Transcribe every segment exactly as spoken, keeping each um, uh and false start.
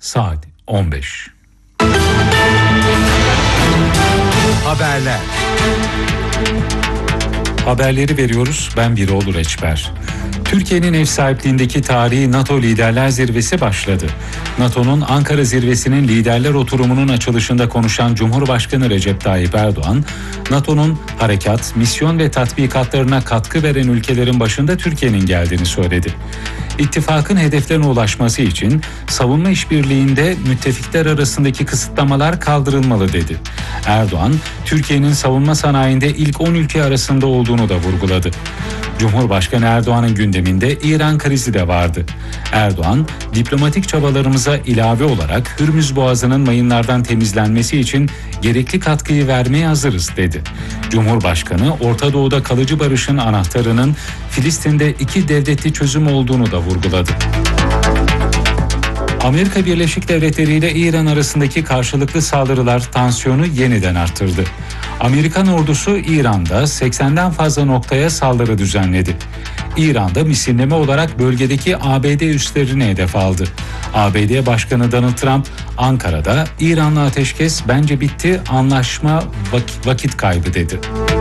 Saat on beş. Haberler. Haberleri veriyoruz. Ben Biroğlu Reçber. Türkiye'nin ev sahipliğindeki tarihi NATO Liderler Zirvesi başladı. NATO'nun Ankara Zirvesi'nin liderler oturumunun açılışında konuşan Cumhurbaşkanı Recep Tayyip Erdoğan, NATO'nun harekat, misyon ve tatbikatlarına katkı veren ülkelerin başında Türkiye'nin geldiğini söyledi. İttifakın hedeflerine ulaşması için savunma işbirliğinde müttefikler arasındaki kısıtlamalar kaldırılmalı dedi. Erdoğan, Türkiye'nin savunma sanayinde ilk on ülke arasında olduğunu da vurguladı. Cumhurbaşkanı Erdoğan'ın gündeminde İran krizi de vardı. Erdoğan, diplomatik çabalarımıza ilave olarak Hürmüz Boğazı'nın mayınlardan temizlenmesi için gerekli katkıyı vermeye hazırız dedi. Cumhurbaşkanı, Orta Doğu'da kalıcı barışın anahtarının Filistin'de iki devletli çözüm olduğunu da vurguladı. Amerika Birleşik Devletleri ile İran arasındaki karşılıklı saldırılar tansiyonu yeniden arttırdı. Amerikan ordusu İran'da seksenden fazla noktaya saldırı düzenledi. İran'da misilleme olarak bölgedeki A B D üslerini hedef aldı. A B D Başkanı Donald Trump, Ankara'da İran'la ateşkes bence bitti, anlaşma vak- vakit kaybı dedi.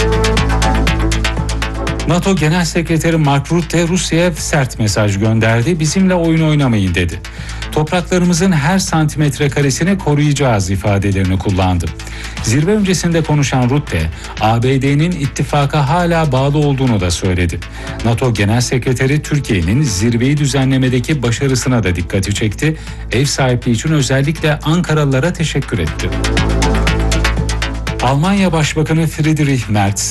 NATO Genel Sekreteri Mark Rutte Rusya'ya sert mesaj gönderdi. Bizimle oyun oynamayın dedi. Topraklarımızın her santimetre karesini koruyacağız ifadelerini kullandı. Zirve öncesinde konuşan Rutte, A B D'nin ittifaka hala bağlı olduğunu da söyledi. NATO Genel Sekreteri Türkiye'nin zirveyi düzenlemedeki başarısına da dikkati çekti. Ev sahipliği için özellikle Ankaralılara teşekkür etti. Almanya Başbakanı Friedrich Merz,